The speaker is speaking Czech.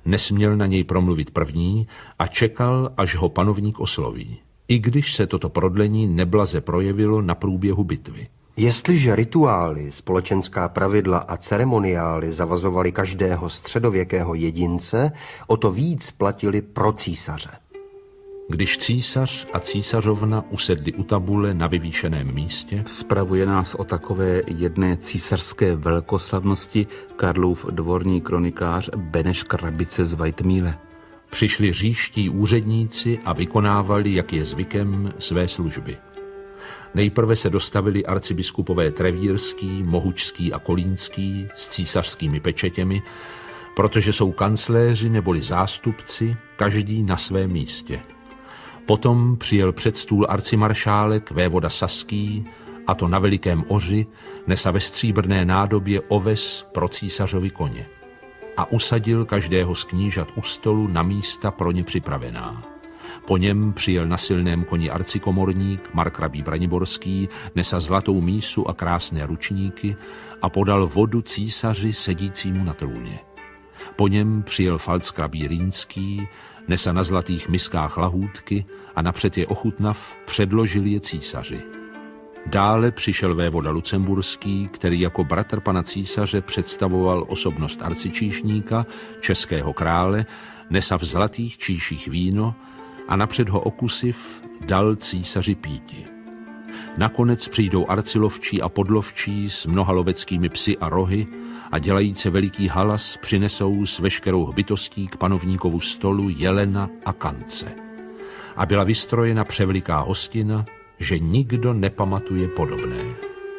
nesměl na něj promluvit první a čekal, až ho panovník osloví. I když se toto prodlení neblaze projevilo na průběhu bitvy. Jestliže rituály, společenská pravidla a ceremoniály zavazovaly každého středověkého jedince, o to víc platili pro císaře. Když císař a císařovna usedli u tabule na vyvýšeném místě, spravuje nás o takové jedné císařské velkoslavnosti Karlův dvorní kronikář Beneš Krabice z Vajtmíle. Přišli říští úředníci a vykonávali, jak je zvykem, své služby. Nejprve se dostavili arcibiskupové Trevírský, Mohučský a Kolínský s císařskými pečetěmi, protože jsou kancléři neboli zástupci, každý na svém místě. Potom přijel před stůl arcimaršálek vévoda Saský, a to na velikém oři, nesa ve stříbrné nádobě oves pro císařovi koně. A usadil každého z knížat u stolu na místa pro ně připravená. Po něm přijel na silném koni arcikomorník markrabí Braniborský, nesa zlatou mísu a krásné ručníky a podal vodu císaři sedícímu na trůně. Po něm přijel falckrabí Rýnský, nesa na zlatých miskách lahůdky a napřed je ochutnav předložil je císaři. Dále přišel vévoda Lucemburský, který jako bratr pana císaře představoval osobnost arcičíšníka, českého krále, nesa v zlatých číších víno a napřed ho okusiv dal císaři píti. Nakonec přijdou arcilovčí a podlovčí s mnoha loveckými psy a rohy a dělajíce veliký halas přinesou s veškerou hbitostí k panovníkovu stolu jelena a kance. A byla vystrojena převeliká hostina, že nikdo nepamatuje podobné.